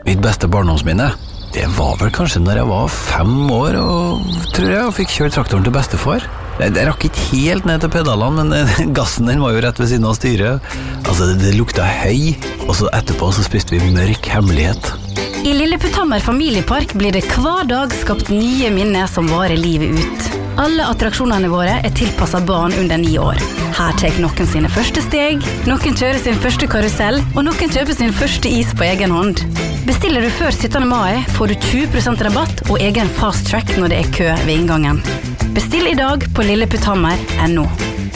Mitt beste barndomsminne, det var vel kanskje når jeg var 5 år og tror jeg fikk kjørt traktoren til bestefar. Jeg rakk ikke helt ned til pedalene, men gassen den var jo rett ved siden av styret. Altså, det lukta høy, og så etterpå så spiste vi mørk hemmelighet. I Lilleputthammer familiepark blir det hver dag skapt nye minner som varer livet ut. Alle attraksjonene våre tilpasset barn under 9 år. Her tar noen sine første steg, noen kjører sin første karusell, og noen kjøper sin første is på egen hånd. Bestiller du før 17. mai, får du 20% rabatt og egen fast track når det kø ved inngangen. Bestill i dag på lilleputthammer.no.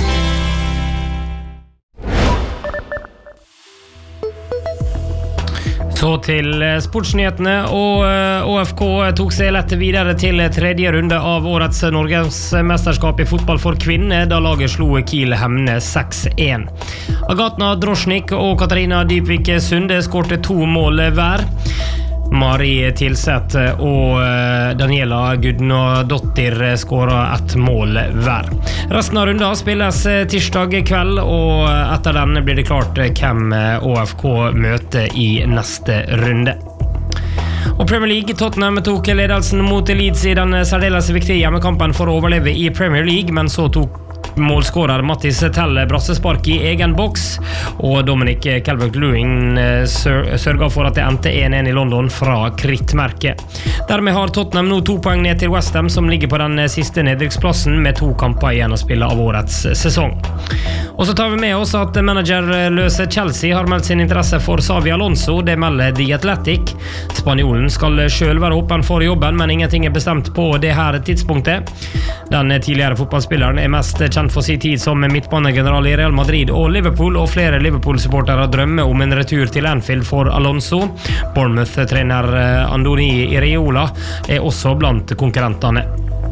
Så til sportsnyhetene, og ÅFK tok seg lett videre til tredje runde av årets Norgesmesterskap i fotball for kvinner, da laget slo Kiel Hemne 6-1. Agatna Drosnik og Katarina Dybvik Sunde skårte 2 mål hver. Mari Tilseth og Daniela Gudnadottir skåret 1 mål hver. Resten av runden spilles tirsdag kveld, og etter den blir det klart hvem ÅFK møter i neste runde. Og Premier League, Tottenham tok ledelsen mot Leeds i den særdeles viktige hjemmekampen for å overleve i Premier League, men så tok målskårer Mattis Telle brassespark i egen boks, og Dominic Calvert-Lewin sørget for at det endte 1-1 i London fra krittmerket. Dermed har Tottenham nå 2 poeng ned til West Ham, som ligger på den siste nedrykksplassen med 2 kamper igjen å spille av årets sesong. Og så tar vi med oss at managerløse Chelsea har meldt sin interesse for Xavi Alonso. Det melder The Athletic. Spanjolen skal selv være åpen for jobben, men ingenting bestemt på det her tidspunktet. Den tidligere fotballspilleren mest kjent for sin tid som midtbanegeneral i Real Madrid og Liverpool, og flere Liverpool-supportere drømmer om en retur til Anfield for Alonso. Bournemouth-trener Andoni Iraola også blant konkurrentene.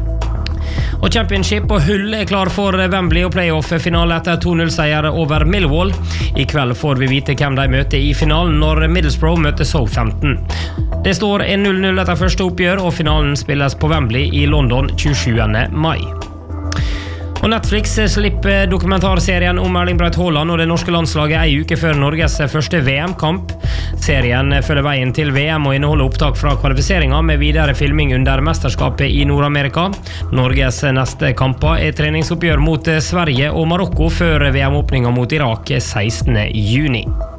Og Championship og Hull klar for Wembley og playoff-finale etter 2-0-seier over Millwall. I kveld får vi vite hvem de møter i finalen når Middlesbrough møter Southampton. Det står 1-0 etter første oppgjør, og finalen spilles på Wembley i London 27. mai. Og Netflix slipper dokumentarserien om Erling Braut Haaland og det norske landslaget en uke før Norges første VM-kamp. Serien følger veien til VM og inneholder opptak fra kvalifiseringen med videre filming under mesterskapet i Nord-Amerika. Norges neste kamper treningsoppgjør mot Sverige og Marokko før VM-åpningen mot Irak 16. juni.